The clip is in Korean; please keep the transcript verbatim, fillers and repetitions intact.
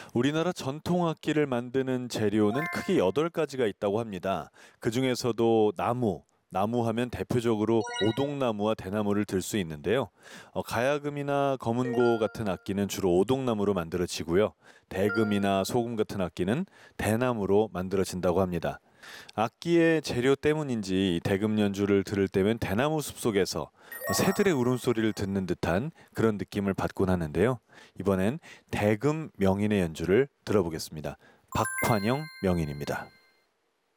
우리나라 전통 악기를 만드는 재료는 크게 여덟 가지가 있다고 합니다. 그중에서도 나무, 나무 하면 대표적으로 오동나무와 대나무를 들 수 있는데요. 어, 가야금이나 검은고 같은 악기는 주로 오동나무로 만들어지고요. 대금이나 소금 같은 악기는 대나무로 만들어진다고 합니다. 악기의 재료 때문인지 대금 연주를 들을 때면 대나무 숲속에서 새들의 울음소리를 듣는 듯한 그런 느낌을 받곤 하는데요. 이번엔 대금 명인의 연주를 들어보겠습니다. 박환영 명인입니다.